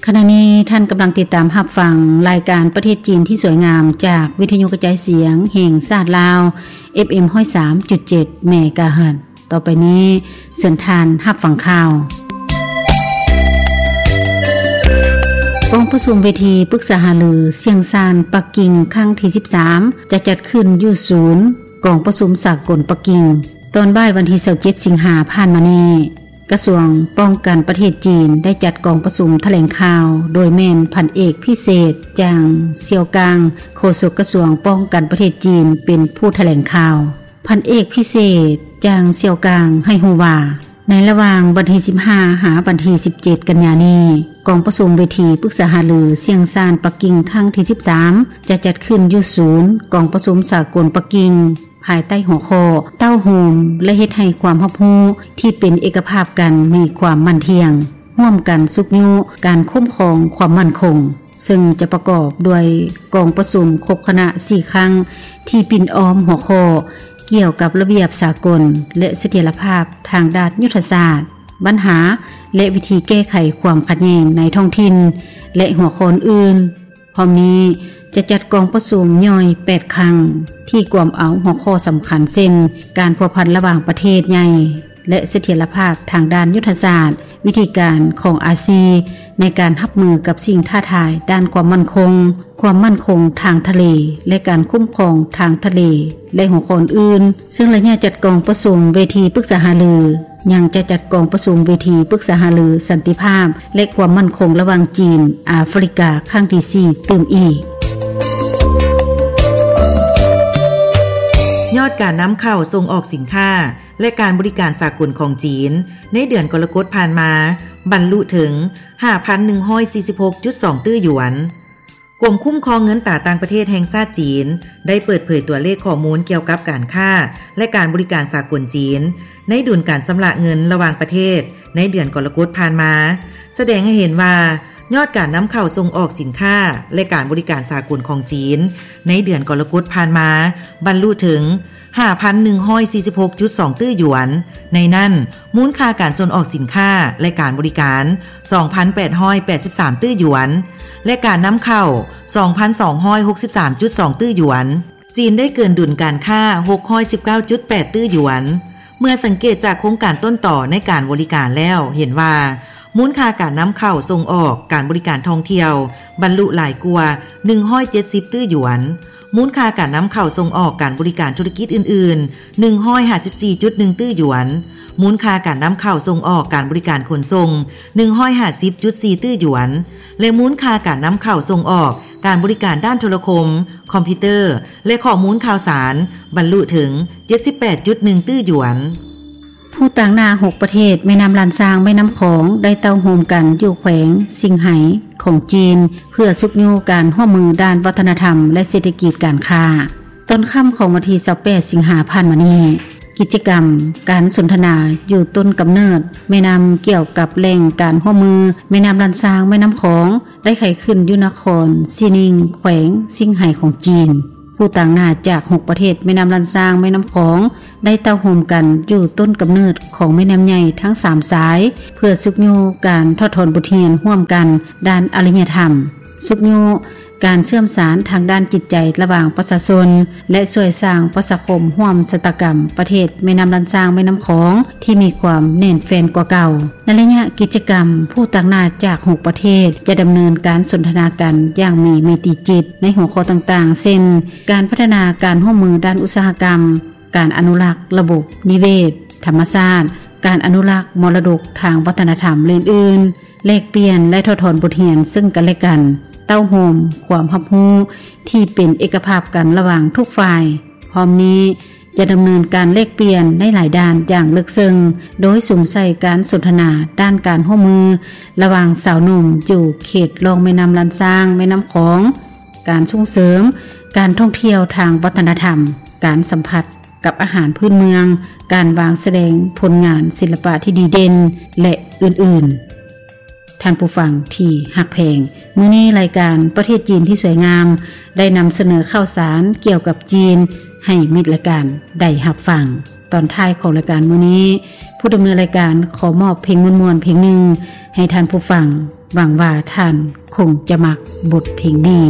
ขณะนี้ท่านกำลังติดตามรับฟังรายการประเทศจีนที่สวยงามจากวิทยุกระจายเสียงแห่งชาติลาว FM 103.7 เมกะเฮิรตซ์ต่อไปนี้เชิญท่านรับฟังข่าวกองประชุมเวทีปรึกษาหารือเซียงซานปักกิ่งครั้งที่13จะจัดขึ้นอยู่ศูนย์กองประชุมสากลปักกิ่งตอนบ่ายวันที่27สิงหาคมมานี้กระทรวงป้องกันประเทศจีนได้จัดกองประชุมแถลงข่าวโดยแม่นพันเอกพิเศษจางเซียวกางโฆษกกระทรวงป้องกันประเทศจีนเป็นผู้แถลงข่าวพันเอกพิเศษจางเซียวกางให้ฮู้ว่าในระหว่างวันที่15หาวันที่17กันยายนนี้กองประชุมเวทีปรึกษาหารือเซียงซานปักกิ่งครั้งที่13จะจัดขึ้นอยู่ศูนย์กองประชุมสากลปักกิ่งภายใต้หัวข้อเต้าโฮมและเฮ็ดให้ความรับรู้ที่เป็นเอกภาพกันมีความมั่นเที่ยงร่วมกันสุขยุการคุ้มครองความมั่นคงซึ่งจะประกอบด้วยกองประชุมครบคณะ4ครั้งที่ปิ่นอ้อมหัวข้อเกี่ยวกับระเบียบสากลและเสถียรภาพทางด้านยุทธศาสตร์ปัญหาและวิธีแก้ไขความขัดแย้งในท้องถิ่นและหัวข้ออื่นพร้อมนี้จะจัดกองประชุมย่อย8ครั้งที่กวมเอาหัวข้อสำคัญเช่นการพัวพันระหว่างประเทศใหญ่และเสถียรภาพทางด้านยุทธศาสตร์วิธีการของอาซีในการรับมือกับสิ่งท้าทายด้านความมั่นคงทางทะเลและการคุ้มครองทางทะเลและหัวข้ออื่นซึ่งระยะจัดกองประชุมเวทีปรึกษาหารือยังจะจัดกองประชุมเวทีปรึกษาหารือสันติภาพและความมั่นคงระหว่างจีนแอฟริกาครั้งที่4เติมอีกยอดการนำเข้าส่งออกสินค้าและการบริการสากลของจีนในเดือนกรกฎาคมผ่านมาบรรลุถึง 5,146.2 ตื้อหยวนกรมคุ้มครองเงินตราต่างประเทศแห่งชาติจีนได้เปิดเผยตัวเลขข้อมูลเกี่ยวกับการค้าและการบริการสากลจีนในดุลการชำระเงินระหว่างประเทศในเดือนกรกฎาคมผ่านมาแสดงให้เห็นว่ายอดการนำเข้าส่งออกสินค้าและการบริการสากลของจีนในเดือนกรกฎาคมผ่านมาบรรลุถึง 5,146.2 ตื้อหยวนในนั้นมูลค่าการส่งออกสินค้าและการบริการ 2,883 ตื้อหยวนและการนำเข้า 2,263.2 ตื้อหยวนจีนได้เกินดุลการค้า 619.8 ตื้อหยวนเมื่อสังเกตจากโครงการต้นต่อในการบริการแล้วเห็นว่ามูลค่าการนำเข้าส่งออกการบริการท่องเที่ยวบรรลุหลายกว่า170ตื้อหยวนมูลค่าการนำเข้าส่งออกการบริการธุรกิจอื่นๆ 154.1 ตื้อหยวนมูลค่าการนำเข้าส่งออกการบริการขนส่ง 150.4 ตื้อหยวนและมูลค่าการนำเข้าส่งออกการบริการด้านโทรคมคอมพิวเตอร์และข้อมูลข่าวสารบรรลุถึง 78.1 ตื้อหยวนผู้ต่างหน้า6ประเทศแม่น้ำลานซางแม่น้ำของได้เต้าโฮมกันอยู่แขวงซิงไห่ของจีนเพื่อสุขยุการร่วมมือด้านวัฒนธรรมและเศรษฐกิจการค้าตอนค่ำของวันที่28สิงหาคมมานี้กิจกรรมการสนทนาอยู่ต้นกำเนิดแม่น้ำเกี่ยวกับแหล่งการร่วมมือแม่น้ำลานซางแม่น้ำของได้ไขขึ้นอยู่นครซีนิงแขวงซิงไห่ของจีนผู้ต่างหน้าจาก6ประเทศแม่น้ำลานซางแม่น้ำของได้เต้าโฮมกันอยู่ต้นกำเนิดของแม่น้ำใหญ่ทั้ง3สายเพื่อสุขยุการทอดถอนบทเรียนร่วมกันด้านอารยธรรมสุขยุการเชื่อมสารทางด้านจิตใจระหว่างประชาชนและช่วยสร้างประชาคมร่วมสตกรรมประเทศแม่น้ำลานซางแม่น้ำของที่มีความแน่นแฟนกว่าเก่าในระยะกิจกรรมผู้ต่างหน้าจาก6ประเทศจะดำเนินการสนทนากันอย่างมีมิติจิตในหัวข้อต่างๆเช่นการพัฒนาการร่วมมือด้านอุตสาหกรรมการอนุรักษ์ระบบนิเวศธรรมชาติการอนุรักษ์มรดกทางวัฒนธรรมอื่นๆแลกเปลี่ยนและทอดถอนบทเรียนซึ่งกันและกันเต้าโฮมความรับรู้ที่เป็นเอกภาพกันระหว่างทุกฝ่ายพร้อมนี้จะดำเนินการแลกเปลี่ยนในหลายด้านอย่างลึกซึ้งโดยสุ่มใส่การสนทนาด้านการร่วมมือระหว่างสาวหนุ่มอยู่เขตรองแม่น้ำลานซางแม่น้ำของการส่งเสริมการท่องเที่ยวทางวัฒนธรรมการสัมผัสกับอาหารพื้นเมืองการวางแสดงผลงานศิลปะที่ดีเด่นและอื่นๆท่านผู้ฟังที่ฮักแพงมื้อนี้รายการประเทศจีนที่สวยงามได้นำเสนอข่าวสารเกี่ยวกับจีนให้มิตรและกันได้รับฟังตอนท้ายของรายการมื้อนี้ผู้ดำเนินรายการขอมอบเพลงม่วนๆเพลงหนึ่งให้ท่านผู้ฟังหวังว่าท่านคงจะมักบทเพลงนี้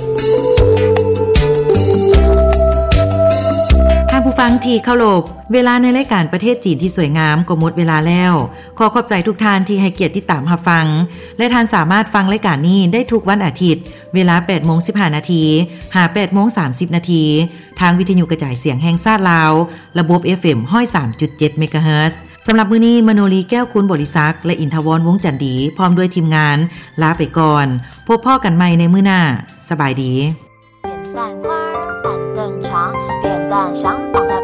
ท่านผู้ฟังที่เคารพเวลาในรายการประเทศจีนที่สวยงามก็หมดเวลาแล้วขอขอบใจทุกท่านที่ให้เกียรติติดตามรับฟังและท่านสามารถฟังรายการนี้ได้ทุกวันอาทิตย์เวลา 8:15 น. หา 8:30 น. ทางวิทยุกระจายเสียงแห่งชาติลาวระบบ FM 103.7 เมกะเฮิรตซ์สำหรับมื้อนี้มโนรีแก้วคุณบริษัทและอินทวรวงจันดีพร้อมด้วยทีมงานลาไปก่อนพบพ่อกันใหม่ในมื้อหน้าสบายดี扁担花儿板凳长扁担想绑在